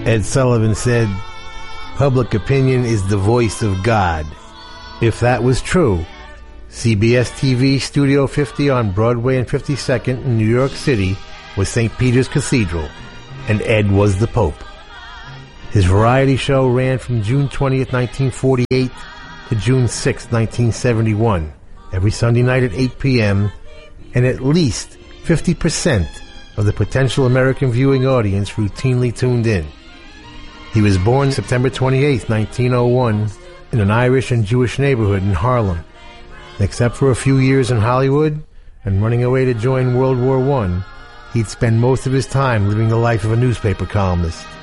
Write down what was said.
Ed Sullivan said, "Public opinion is the voice of God." If that was true, CBS TV Studio 50 on Broadway and 52nd in New York City was St. Peter's Cathedral, and Ed was the Pope. His variety show ran from June 20th, 1948 to June 6th, 1971, every Sunday night at 8 p.m., and at least 50% of the potential American viewing audience routinely tuned in. He was born September 28, 1901, in an Irish and Jewish neighborhood in Harlem. Except for a few years in Hollywood and running away to join World War I, he'd spend most of his time living the life of a newspaper columnist.